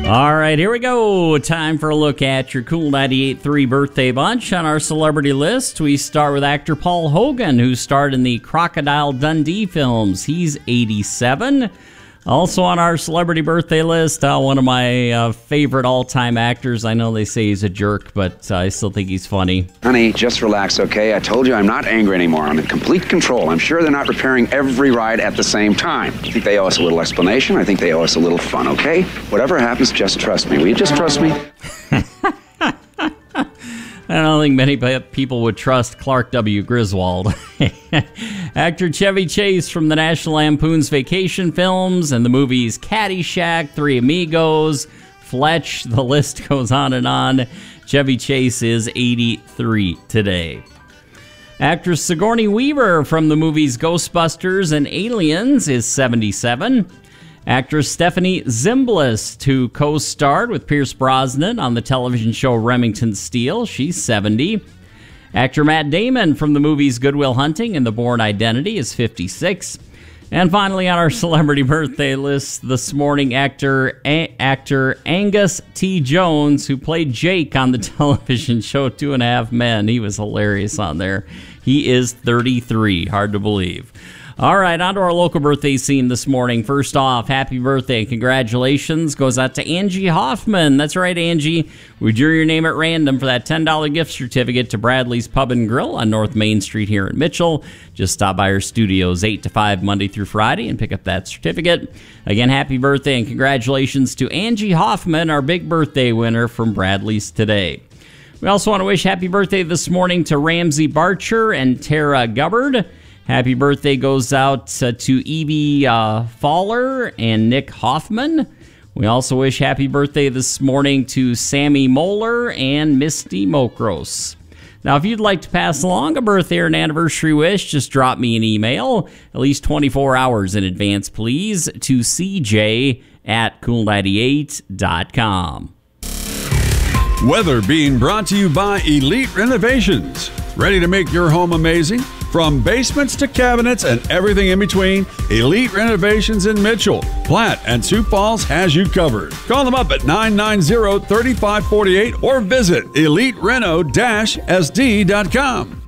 All right, here we go. Time for a look at your Cool 98.3 birthday bunch. On our celebrity list, we start with actor Paul Hogan, who starred in the Crocodile Dundee films. He's 87. Also on our celebrity birthday list, one of my favorite all-time actors. I know they say he's a jerk, but I still think he's funny. Honey, just relax, okay? I told you I'm not angry anymore. I'm in complete control. I'm sure they're not repairing every ride at the same time. I think they owe us a little explanation. I think they owe us a little fun, okay? Whatever happens, just trust me. Will you just trust me? I don't think many people would trust Clark W. Griswold. Actor Chevy Chase from the National Lampoon's Vacation films and the movies Caddyshack, Three Amigos, Fletch, the list goes on and on. Chevy Chase is 83 today. Actress Sigourney Weaver from the movies Ghostbusters and Aliens is 77. Actress Stephanie Zimbalist, who co-starred with Pierce Brosnan on the television show Remington Steele, she's 70. Actor Matt Damon from the movies Good Will Hunting and The Bourne Identity is 56. And finally on our celebrity birthday list this morning, actor Angus T. Jones, who played Jake on the television show 2.5 Men. He was hilarious on there. He is 33. Hard to believe. All right, on to our local birthday scene this morning. First off, happy birthday and congratulations goes out to Angie Hoffman. That's right, Angie. We drew your name at random for that $10 gift certificate to Bradley's Pub and Grill on North Main Street here in Mitchell. Just stop by our studios 8 to 5 Monday through Friday and pick up that certificate. Again, happy birthday and congratulations to Angie Hoffman, our big birthday winner from Bradley's today. We also want to wish happy birthday this morning to Ramsey Barcher and Tara Gubbard. Happy birthday goes out to Evie Faller and Nick Hoffman. We also wish happy birthday this morning to Sammy Moeller and Misty Mokros. Now, if you'd like to pass along a birthday or an anniversary wish, just drop me an email, at least 24 hours in advance, please, to cj@cool98.com. Weather being brought to you by Elite Renovations. Ready to make your home amazing? From basements to cabinets and everything in between, Elite Renovations in Mitchell, Platte, and Sioux Falls has you covered. Call them up at 990-3548 or visit elitereno-sd.com.